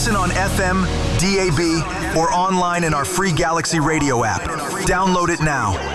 Listen on FM, DAB, or online in our free Galaxy Radio app. Download it now.